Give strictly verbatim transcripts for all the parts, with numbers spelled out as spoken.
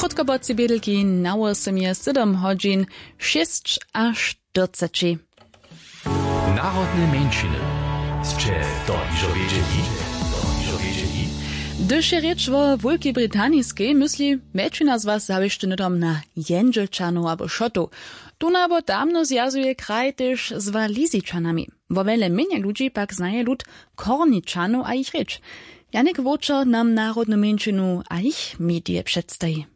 Krótkobocy biedelki na osiem siedem godzin, sześć a czterdzieści. Narodne mężczyzny. Zcze to iżo wiedzieli? To iżo wiedzieli? Gdyż je rzecz o Wielkiej Brytanijskiej, myśli większość z was zawieszty nudom na Jędzelczanu albo Szotu. Tu nabo tamno zjazuje kraj też z Waliziczanami. Wo wiele mniej ludzi pak znaje lud Korniczanu a ich rzecz. Janek Woczer nam narodną mężczyznu a ich medie przedstawi.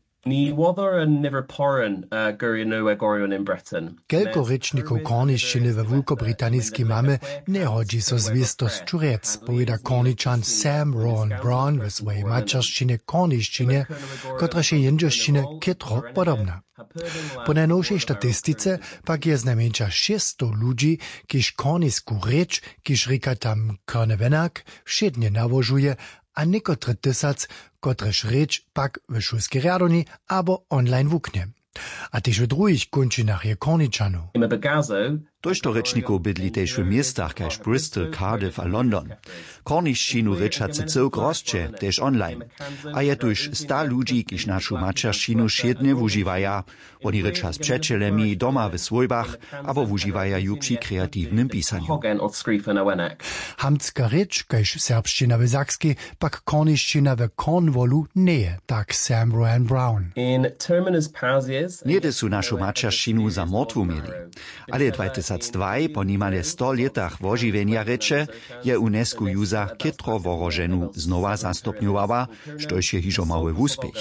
Kelko rečnikov korniščine v Wielkobrytanijskiej mamy nie hodzi so zwisto z Čurec, powiada korničan Sam Rowan Brown w swojej mačerščine korniščine, kotra się jędzelščine kitro podobna. Po najnowszej statystyce pak je znajmniejsza sześćset ludzi, kiż kornisku rzecz, kiż rika tam kornevenak, wszednie nawożuje, a niekotre tysac, kotreż rzecz pak w szulskiej radoni albo online wuknie. A też w drugich kończynach je korniczanu. Durch to rečnikov bydli tež v miestach kaž Bristol, Cardiff a London. Korniščinu reč hat se celk rozče, tež online. A je tuž sta ludzi, kiž našu mačerščinu šedne wuživaja. Oni reč has přečelemi doma v svojbach, abo wuživaja ju při kreativnym pisanju. Hamtska reč, kaž serbščina v Sakski, pak korniščina v Cornwallu neje, tak Sam Rowan Brown. Niede su našu mačerščinu za mrtvu mieli. Ale dwajtysiąc po nimale sto letach wožiwenia reče je UNESCO ju za kytro worożenu znowa zastopňowała, štož je hižo mały wuspech.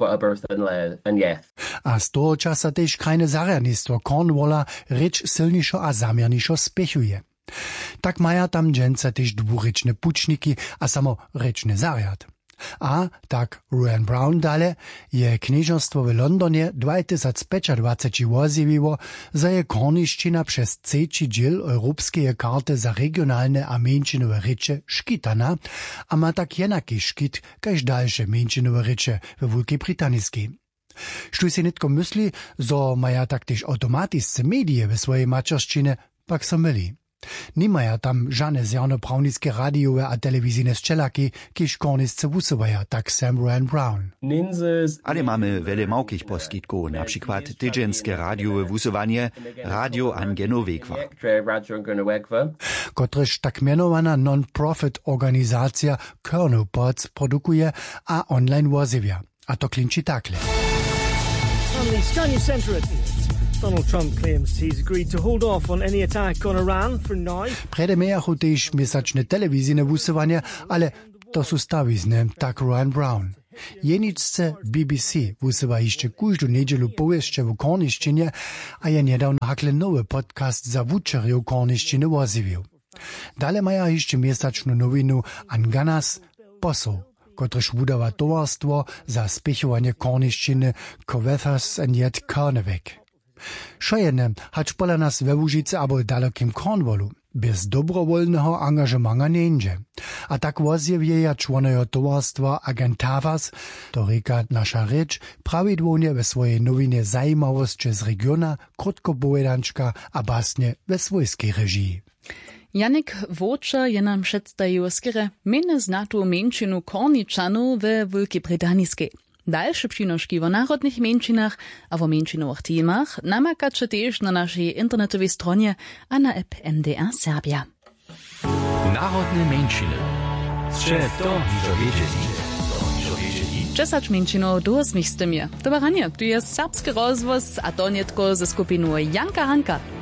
A z toho časa tež krajne zarjadnictwo Cornwalla reč silnišo a zamiernišo spechuje. Tak maja tam dženca tež dwurečne pučniki a samo rečne zarjad. A tak Rowan Brown dale je knieżostwo w Londonie dwa tysiące dwadzieścia pięć wozjewiło, za je korniščina przez trzeci dziel europejskiej karty za regionalne a mężczyznowe rzeczy szkitana, a ma tak jenaki szkit, kaž dalsze mężczyznowe rzeczy w Wielkiej Brytanijskiej. Što się nitko myśli, zo maja tak też automatisce medije w swojej mačerščine, pak so myli. Nimaja tam żadne zjawno-prawnickie radiowe a telewizyjne szczelaki, kiż kornisce wusowaja, tak Sam Rowan Brown. Ale mamy wiele małkich poskitków, na przykład tydzienskie radiowe wusowanie Radio Angenowegwa. Kotreż tak mianowana non-profit organizacja Kernopods produkuje a online wozywia. A to klinči takle. Donald Trump claims he's agreed to hold off on any attack on Iran for now. Prede mejachu tež mesačne telewizyjne wusowanie, ale to su stawizne, tak Rowan Brown. Jeničce B B C wusywa jeszcze każdą niedzielu powieście w korniščine, a je niedawno hakle nowy podcast za wučerju korniščine woziwił. Dale maja jeszcze mesačnu nowinu Anganas Poso, kotrež wudawa towarstwo za spechowanie korniščine Covethas and yet Carnevek. Szojene, hać pola nas we Łużyce albo dalekim Cornwallu, bez dobrowolnego angażemanga nie idzie. A tak wozjewieja członojo towarstwa Agentavas, to reka nasza rzecz, prawidłownie we swojej nowinie zajímavosti z regiona, krótkopovedančka a basnie we swojskiej režii. Janek Woczer je nam przedstawił skiery mene znatu mężczyznu Korniczanu we Wielkiej Brytanijskiej. Dalsze przynoszki o narodnych mężczyznach a o mężczyznowych temach namakacie też na naszej internetowej stronie a na app N D R Serbia. Narodne mężczyzny. Zcze to iżo wiedzieli? To iżo wiedzieli? Czesać mężczyznów do zmiech z tym je. To baranie, tu jest serbski rozwoz, a to nietko ze skupiną Janka Hanka.